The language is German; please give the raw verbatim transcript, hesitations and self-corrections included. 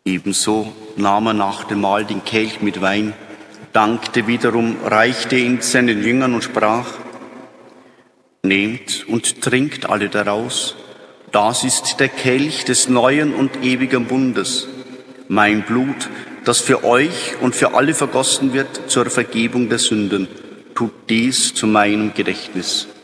Ebenso nahm er nach dem Mahl den Kelch mit Wein, dankte wiederum, reichte ihn seinen Jüngern und sprach: Nehmt und trinkt alle daraus, das ist der Kelch des neuen und ewigen Bundes, mein Blut, das für euch und für alle vergossen wird zur Vergebung der Sünden. Tut dies zu meinem Gedächtnis.